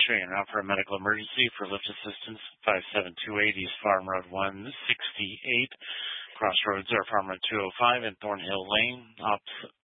X-ray and out for a medical emergency for lift assistance. 5728 East Farm Road 168. Crossroads or Farm Road 205 and Thornhill Lane. Ops